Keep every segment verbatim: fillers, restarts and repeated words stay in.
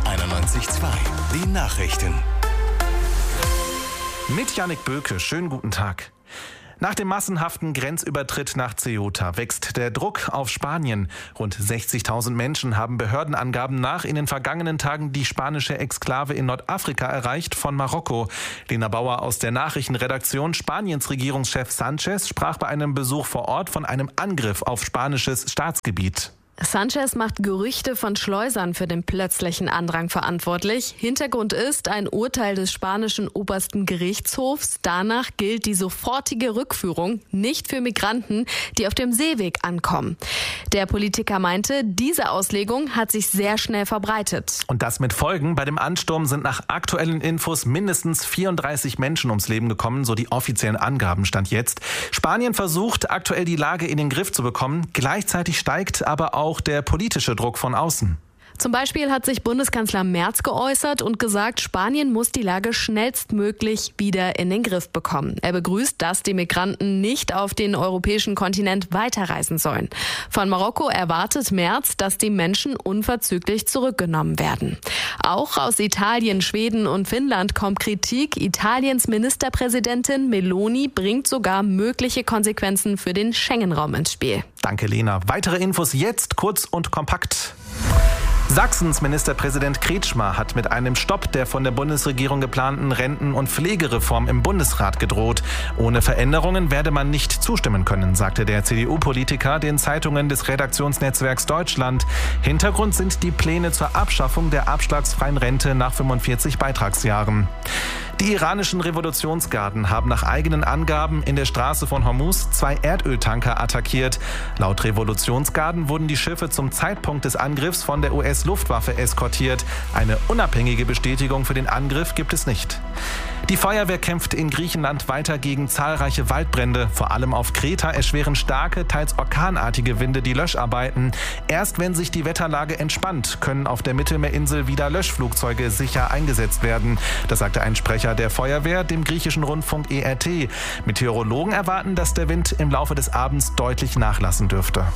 einundneunzig Komma zwei. Die Nachrichten. Mit Jannik Böke, schönen guten Tag. Nach dem massenhaften Grenzübertritt nach Ceuta wächst der Druck auf Spanien. Rund sechzigtausend Menschen haben Behördenangaben nach in den vergangenen Tagen die spanische Exklave in Nordafrika erreicht von Marokko. Lena Bauer aus der Nachrichtenredaktion. Spaniens Regierungschef Sánchez sprach bei einem Besuch vor Ort von einem Angriff auf spanisches Staatsgebiet. Sánchez macht Gerüchte von Schleusern für den plötzlichen Andrang verantwortlich. Hintergrund ist ein Urteil des spanischen obersten Gerichtshofs. Danach gilt die sofortige Rückführung nicht für Migranten, die auf dem Seeweg ankommen. Der Politiker meinte, diese Auslegung hat sich sehr schnell verbreitet. Und das mit Folgen. Bei dem Ansturm sind nach aktuellen Infos mindestens vierunddreißig Menschen ums Leben gekommen, so die offiziellen Angaben stand jetzt. Spanien versucht aktuell die Lage in den Griff zu bekommen. Gleichzeitig steigt aber auch auch der politische Druck von außen. Zum Beispiel hat sich Bundeskanzler Merz geäußert und gesagt, Spanien muss die Lage schnellstmöglich wieder in den Griff bekommen. Er begrüßt, dass die Migranten nicht auf den europäischen Kontinent weiterreisen sollen. Von Marokko erwartet Merz, dass die Menschen unverzüglich zurückgenommen werden. Auch aus Italien, Schweden und Finnland kommt Kritik. Italiens Ministerpräsidentin Meloni bringt sogar mögliche Konsequenzen für den Schengen-Raum ins Spiel. Danke, Lena. Weitere Infos jetzt kurz und kompakt. Sachsens Ministerpräsident Kretschmer hat mit einem Stopp der von der Bundesregierung geplanten Renten- und Pflegereform im Bundesrat gedroht. Ohne Veränderungen werde man nicht zustimmen können, sagte der C D U-Politiker den Zeitungen des Redaktionsnetzwerks Deutschland. Hintergrund sind die Pläne zur Abschaffung der abschlagsfreien Rente nach fünfundvierzig Beitragsjahren. Die iranischen Revolutionsgarden haben nach eigenen Angaben in der Straße von Hormuz zwei Erdöltanker attackiert. Laut Revolutionsgarden wurden die Schiffe zum Zeitpunkt des Angriffs von der U S-Luftwaffe eskortiert. Eine unabhängige Bestätigung für den Angriff gibt es nicht. Die Feuerwehr kämpft in Griechenland weiter gegen zahlreiche Waldbrände. Vor allem auf Kreta erschweren starke, teils orkanartige Winde die Löscharbeiten. Erst wenn sich die Wetterlage entspannt, können auf der Mittelmeerinsel wieder Löschflugzeuge sicher eingesetzt werden. Das sagte ein Sprecher der Feuerwehr dem griechischen Rundfunk E R T. Meteorologen erwarten, dass der Wind im Laufe des Abends deutlich nachlassen dürfte.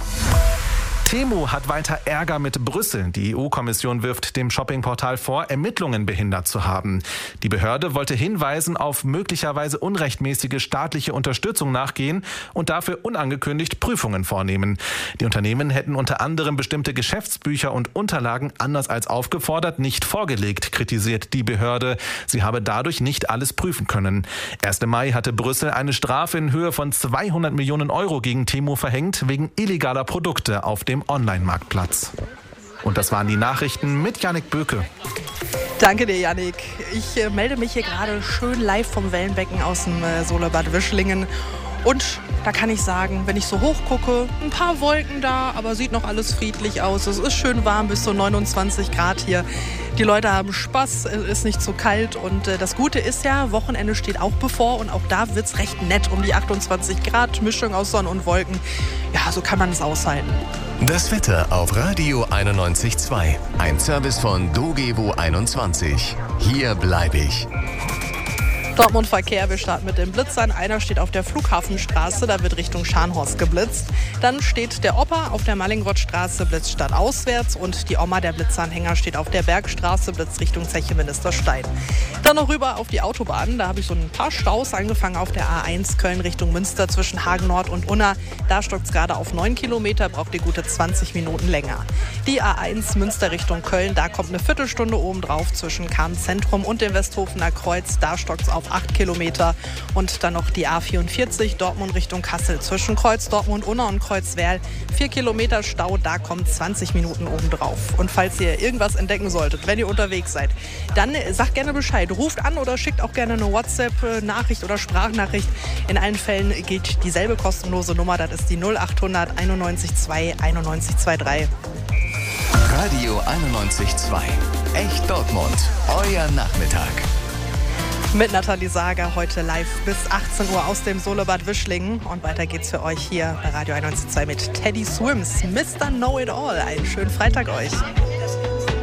Temu hat weiter Ärger mit Brüssel. Die E U-Kommission wirft dem Shoppingportal vor, Ermittlungen behindert zu haben. Die Behörde wollte Hinweisen auf möglicherweise unrechtmäßige staatliche Unterstützung nachgehen und dafür unangekündigt Prüfungen vornehmen. Die Unternehmen hätten unter anderem bestimmte Geschäftsbücher und Unterlagen anders als aufgefordert nicht vorgelegt, kritisiert die Behörde. Sie habe dadurch nicht alles prüfen können. Erst im Mai hatte Brüssel eine Strafe in Höhe von zweihundert Millionen Euro gegen Temu verhängt, wegen illegaler Produkte auf dem Online-Marktplatz. Und das waren die Nachrichten mit Jannik Böke. Danke dir, Jannik. Ich äh, melde mich hier gerade schön live vom Wellenbecken aus dem äh, Solebad Wischlingen. Und da kann ich sagen, wenn ich so hoch gucke, ein paar Wolken da, aber sieht noch alles friedlich aus. Es ist schön warm, bis zu neunundzwanzig Grad hier. Die Leute haben Spaß, es ist nicht zu kalt. Und äh, das Gute ist ja, Wochenende steht auch bevor. Und auch da wird es recht nett, um die achtundzwanzig Grad, Mischung aus Sonne und Wolken. Ja, so kann man es aushalten. Das Wetter auf Radio einundneunzig Komma zwei. Ein Service von Dogevo einundzwanzig. Hier bleibe ich. Dortmund-Verkehr, wir starten mit den Blitzern. Einer steht auf der Flughafenstraße, da wird Richtung Scharnhorst geblitzt. Dann steht der Opa auf der Mallingrothstraße, blitzt stadtauswärts. Und die Oma, der Blitzanhänger, steht auf der Bergstraße, blitzt Richtung Zeche Ministerstein. Dann noch rüber auf die Autobahn, da habe ich so ein paar Staus, angefangen auf der A eins Köln Richtung Münster zwischen Hagen Nord und Unna. Da stockt es gerade auf neun Kilometer, braucht ihr gute zwanzig Minuten länger. Die A eins Münster Richtung Köln, da kommt eine Viertelstunde oben drauf zwischen Kahn-Zentrum und dem Westhofener Kreuz. Da stockt es auf acht Kilometer. Und dann noch die A vierundvierzig Dortmund Richtung Kassel zwischen Kreuz Dortmund, Unna und Kreuzwerl. vier Kilometer Stau, da kommt zwanzig Minuten oben drauf. Und falls ihr irgendwas entdecken solltet, wenn ihr unterwegs seid, dann sagt gerne Bescheid. Ruft an oder schickt auch gerne eine WhatsApp-Nachricht oder Sprachnachricht. In allen Fällen gilt dieselbe kostenlose Nummer. Das ist die null achthundert einundneunzig zwei einundneunzig drei. Radio einundneunzig Komma zwei. Echt Dortmund. Euer Nachmittag. Mit Nathalie Sager heute live bis achtzehn Uhr aus dem Solebad Wischlingen. Und weiter geht's für euch hier bei Radio einundneunzig Komma zwei mit Teddy Swims. Mister Know It All. Einen schönen Freitag euch.